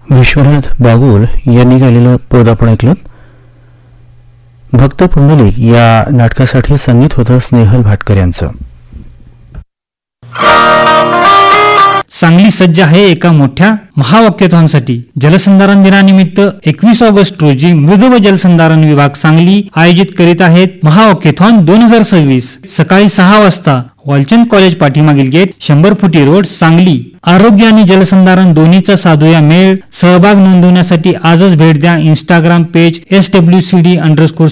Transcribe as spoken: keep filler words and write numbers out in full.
विश्वनाथ बागुल यांनी गायलेलं पद आपण ऐकलं. भक्त पुंडलिक या नाटकासाठी संगीत होतं स्नेहल भाटकर यांचं. सांगली सज्ज आहे एका मोठ्या महावाक्यथॉनसाठी. जलसंधारण दिनानिमित्त एकवीस ऑगस्ट रोजी मृद व जलसंधारण विभाग सांगली आयोजित करीत आहेत महावाक्यथॉन दोन हजार सव्वीस. सकाळी सहा वाजता वालचंद कॉलेज पाठीमागील गेट, शंभर फुटी रोड, सांगली. आरोग्य आणि जलसंधारण दोन्हीचा साधूया मेळ. सहभाग नोंदवण्यासाठी आजच भेट द्या Instagram page S W C D underscore